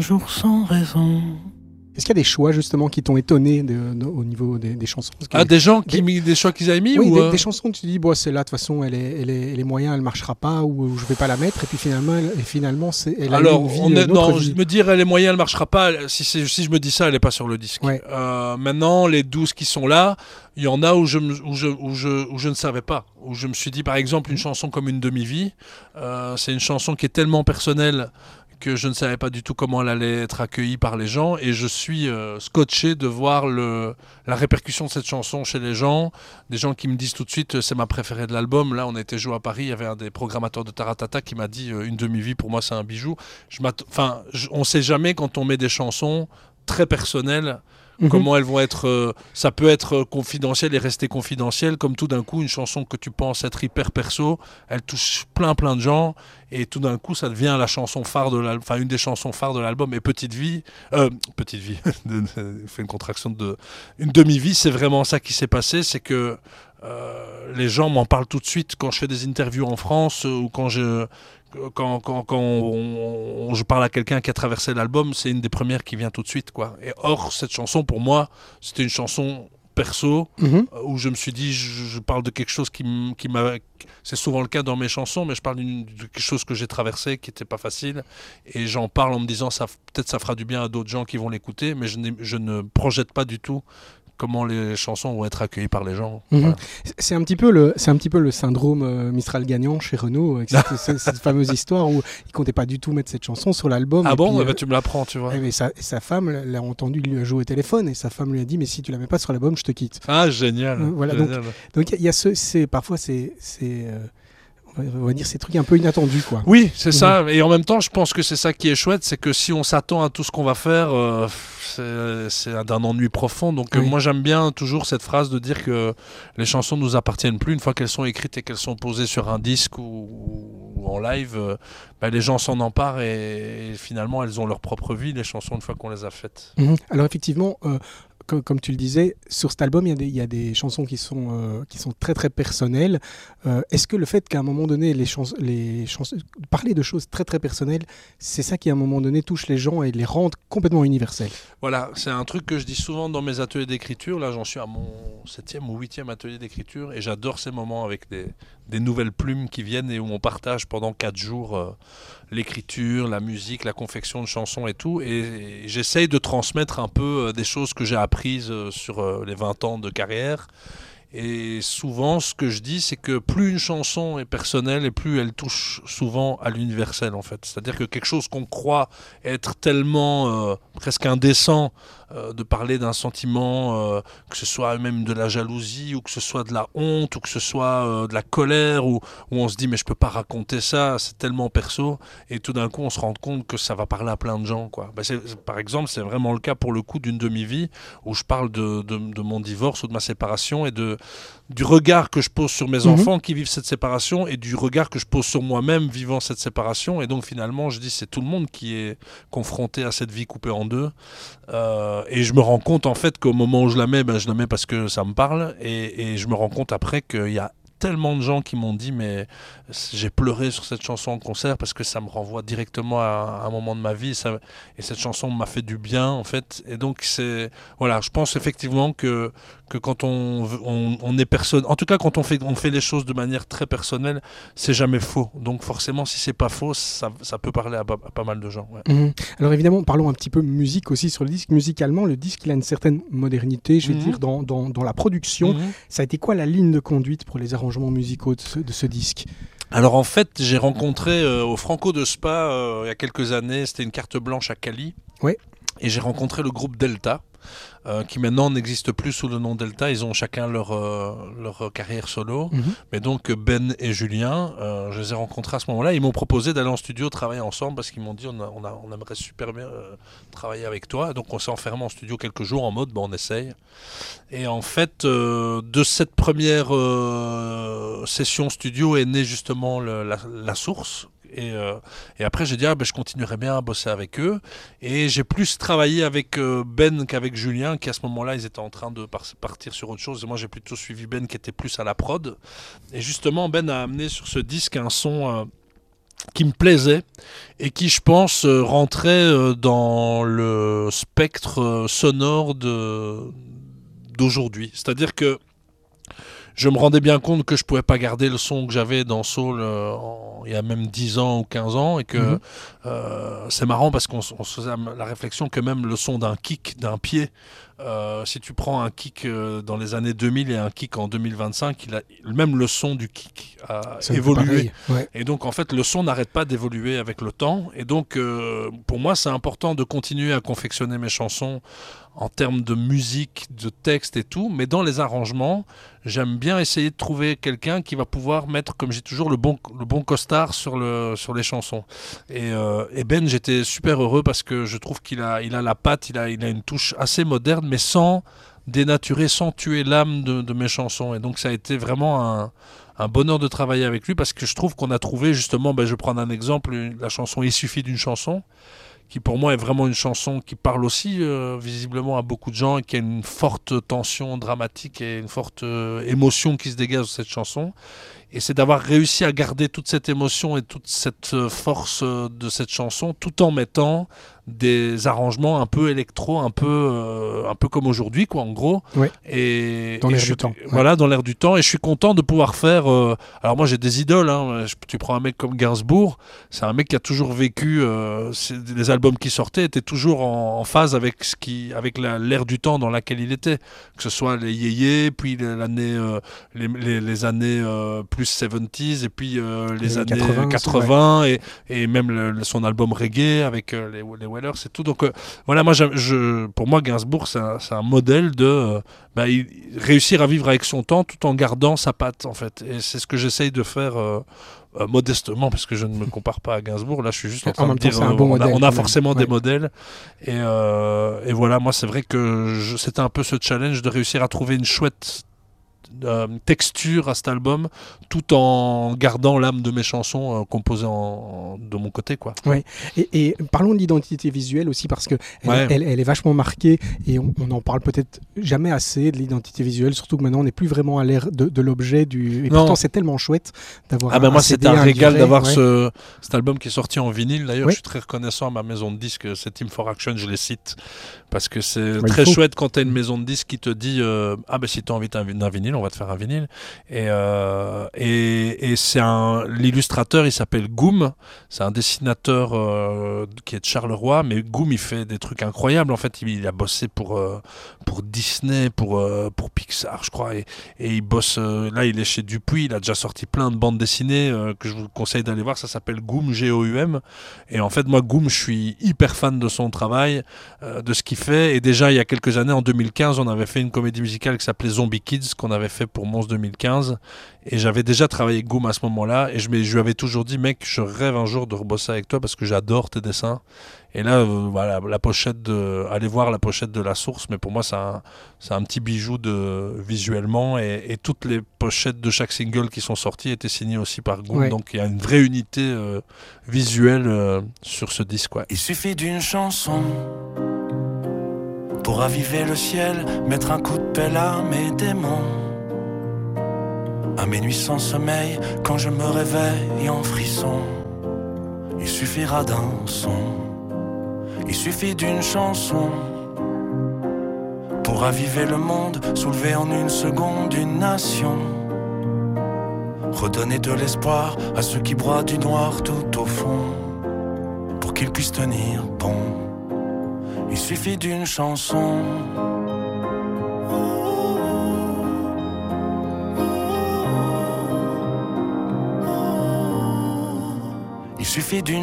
jour sans raison. Est-ce qu'il y a des choix justement qui t'ont étonné au niveau des chansons? Des gens des choix qu'ils avaient mis oui, ou des chansons où tu te dis celle-là de toute façon elle est moyen, elle marchera pas ou je vais pas la mettre et puis finalement elle a alors une vie, je me dire elle est moyen, elle marchera pas. Si je me dis ça, elle est pas sur le disque. Ouais. Maintenant les 12 qui sont là, il y en a où je ne savais pas, où je me suis dit par exemple une chanson comme Une demi-vie, c'est une chanson qui est tellement personnelle que je ne savais pas du tout comment elle allait être accueillie par les gens, et je suis scotché de voir la répercussion de cette chanson chez les gens, des gens qui me disent tout de suite c'est ma préférée de l'album. Là on était joué à Paris, il y avait un des programmateurs de Taratata qui m'a dit Une demi-vie pour moi c'est un bijou. On ne sait jamais quand on met des chansons très personnelles comment elles vont être, ça peut être confidentiel et rester confidentiel, comme tout d'un coup une chanson que tu penses être hyper perso, elle touche plein de gens, et tout d'un coup ça devient la chanson phare de l'album, une des chansons phares de l'album. Et Petite Vie, fait une contraction de Une demi-vie, c'est vraiment ça qui s'est passé, c'est que les gens m'en parlent tout de suite quand je fais des interviews en France, ou quand je parle à quelqu'un qui a traversé l'album, c'est une des premières qui vient tout de suite, quoi. Et or, cette chanson, pour moi, c'était une chanson perso, où je me suis dit, je parle de quelque chose qui m'a... C'est souvent le cas dans mes chansons, mais je parle de quelque chose que j'ai traversé, qui n'était pas facile, et j'en parle en me disant, peut-être ça fera du bien à d'autres gens qui vont l'écouter, mais je ne projette pas du tout comment les chansons vont être accueillies par les gens. Voilà. C'est un petit peu le syndrome Mistral gagnant chez Renaud, avec cette fameuse histoire où il comptait pas du tout mettre cette chanson sur l'album. Ah bon, tu me l'apprends, tu vois. Et sa femme l'a entendu lui jouer au téléphone, et sa femme lui a dit mais si tu la mets pas sur l'album, je te quitte. Ah génial. Voilà, génial. Donc il y a parfois on va dire ces trucs un peu inattendus, quoi. Oui, c'est ça. Et en même temps, je pense que c'est ça qui est chouette, c'est que si on s'attend à tout ce qu'on va faire, c'est d'un ennui profond. Donc moi, j'aime bien toujours cette phrase de dire que les chansons ne nous appartiennent plus une fois qu'elles sont écrites et qu'elles sont posées sur un disque ou en live. Les gens s'en emparent et finalement, elles ont leur propre vie, les chansons, une fois qu'on les a faites. Alors effectivement... Comme tu le disais, sur cet album, il y a des chansons qui sont très très personnelles. Est-ce que le fait qu'à un moment donné, parler de choses très très personnelles, c'est ça qui à un moment donné touche les gens et les rend complètement universels? Voilà, c'est un truc que je dis souvent dans mes ateliers d'écriture. Là, j'en suis à mon 7e ou 8e atelier d'écriture, et j'adore ces moments avec des nouvelles plumes qui viennent et où on partage pendant 4 jours l'écriture, la musique, la confection de chansons et tout. Et j'essaye de transmettre un peu des choses que j'ai apprises sur les 20 ans de carrière. Et souvent, ce que je dis, c'est que plus une chanson est personnelle et plus elle touche souvent à l'universel, en fait. C'est-à-dire que quelque chose qu'on croit être tellement presque indécent, de parler d'un sentiment, que ce soit même de la jalousie, ou que ce soit de la honte, ou que ce soit de la colère, où on se dit mais je peux pas raconter ça, c'est tellement perso, et tout d'un coup on se rend compte que ça va parler à plein de gens, quoi. Par exemple, c'est vraiment le cas pour le coup d'Une demi-vie, où je parle de mon divorce ou de ma séparation, et du regard que je pose sur mes enfants qui vivent cette séparation, et du regard que je pose sur moi-même vivant cette séparation. Et donc finalement je dis c'est tout le monde qui est confronté à cette vie coupée en deux, et je me rends compte en fait qu'au moment où je la mets parce que ça me parle, et je me rends compte après qu'il y a tellement de gens qui m'ont dit mais j'ai pleuré sur cette chanson en concert parce que ça me renvoie directement à un moment de ma vie, et cette chanson m'a fait du bien, en fait. Et donc je pense effectivement que quand on est personne, en tout cas quand on fait les choses de manière très personnelle, c'est jamais faux. Donc forcément, si c'est pas faux, ça peut parler à pas mal de gens. Alors évidemment, parlons un petit peu musique aussi sur le disque. Musicalement, le disque il a une certaine modernité, je vais dire, dans la production. Ça a été quoi la ligne de conduite pour les arrangements musicaux de ce disque? Alors en fait, j'ai rencontré au Franco de Spa il y a quelques années, c'était une carte blanche à Cali. Ouais. Et j'ai rencontré le groupe Delta, qui maintenant n'existe plus sous le nom Delta. Ils ont chacun leur carrière solo. Mais donc Ben et Julien, je les ai rencontrés à ce moment-là. Ils m'ont proposé d'aller en studio travailler ensemble, parce qu'ils m'ont dit on aimerait super bien travailler avec toi. Donc on s'est enfermé en studio quelques jours en mode on essaye. Et en fait, de cette première session studio est née justement la source. Et après j'ai dit je continuerai bien à bosser avec eux, et j'ai plus travaillé avec Ben qu'avec Julien, qui à ce moment-là ils étaient en train de partir sur autre chose, et moi j'ai plutôt suivi Ben qui était plus à la prod. Et justement Ben a amené sur ce disque un son qui me plaisait et qui, je pense, rentrait dans le spectre sonore d'aujourd'hui. C'est-à-dire que je me rendais bien compte que je pouvais pas garder le son que j'avais dans Soul il y a même 10 ans ou 15 ans et que c'est marrant parce qu'on se faisait la réflexion que même le son d'un kick, d'un pied, si tu prends un kick dans les années 2000 et un kick en 2025, même le son du kick a évolué. Ouais. Et donc en fait le son n'arrête pas d'évoluer avec le temps. Et donc pour moi c'est important de continuer à confectionner mes chansons en termes de musique, de texte et tout, mais dans les arrangements, j'aime bien essayer de trouver quelqu'un qui va pouvoir mettre, comme j'ai toujours, le bon costard sur les chansons. Et Ben, j'étais super heureux parce que je trouve qu'il a la patte, il a une touche assez moderne, mais sans dénaturer, sans tuer l'âme de mes chansons. Et donc ça a été vraiment un bonheur de travailler avec lui parce que je trouve qu'on a trouvé justement, je vais prendre un exemple, la chanson Il suffit d'une chanson, qui pour moi est vraiment une chanson qui parle aussi visiblement à beaucoup de gens et qui a une forte tension dramatique et une forte émotion qui se dégage de cette chanson. Et c'est d'avoir réussi à garder toute cette émotion et toute cette force de cette chanson tout en mettant des arrangements un peu électro, un peu comme aujourd'hui, quoi, en gros. Ouais. Dans l'air du temps. Voilà, dans l'air du temps. Et je suis content de pouvoir faire... alors moi, j'ai des idoles. Hein. Tu prends un mec comme Gainsbourg, c'est un mec qui a toujours vécu... les albums qui sortaient étaient toujours en phase avec l'air du temps dans laquelle il était. Que ce soit les yéyés, puis les années plus 70s, et puis les années 80 et même son album reggae avec les Wailers et tout. Donc voilà, moi, pour moi, Gainsbourg, c'est un modèle de réussir à vivre avec son temps tout en gardant sa patte, en fait. Et c'est ce que j'essaye de faire modestement, parce que je ne me compare pas à Gainsbourg. Là, je suis juste en train de dire on a forcément des modèles. Et voilà, moi, c'est vrai que c'était un peu ce challenge de réussir à trouver une chouette texture à cet album tout en gardant l'âme de mes chansons composées de mon côté, quoi. Ouais. Et parlons de l'identité visuelle aussi parce que elle est vachement marquée et on n'en parle peut-être jamais assez de l'identité visuelle, surtout que maintenant on n'est plus vraiment à l'ère de l'objet et pourtant c'est tellement chouette d'avoir moi c'était un régal d'avoir cet album qui est sorti en vinyle. D'ailleurs je suis très reconnaissant à ma maison de disques, c'est Team for Action, je les cite parce que c'est très chouette quand tu as une maison de disques qui te dit si tu as envie d'un vinyle, on va te faire un vinyle. Et c'est l'illustrateur, il s'appelle Goom, c'est un dessinateur qui est de Charleroi, mais Goom il fait des trucs incroyables. En fait il a bossé pour Disney, pour Pixar je crois, et il bosse là, il est chez Dupuis, il a déjà sorti plein de bandes dessinées que je vous conseille d'aller voir. Ça s'appelle Goom, Goum, et en fait moi Goom, je suis hyper fan de son travail, de ce qu'il fait. Et déjà il y a quelques années, en 2015, on avait fait une comédie musicale qui s'appelait Zombie Kids, qu'on avait fait pour Mons 2015, et j'avais déjà travaillé avec Goom à ce moment-là, et je lui avais toujours dit, mec, je rêve un jour de rebosser avec toi parce que j'adore tes dessins. Et là voilà, allez voir la pochette de La Source, mais pour moi c'est un petit bijou visuellement, et toutes les pochettes de chaque single qui sont sorties étaient signées aussi par Goom, donc il y a une vraie unité visuelle sur ce disque. Il suffit d'une chanson pour raviver le ciel, mettre un coup de pelle à mes démons. À mes nuits sans sommeil, quand je me réveille en frisson, il suffira d'un son, il suffit d'une chanson pour raviver le monde, soulever en une seconde une nation, redonner de l'espoir à ceux qui broient du noir tout au fond, pour qu'ils puissent tenir bon. Il suffit d'une chanson. Il suffit d'une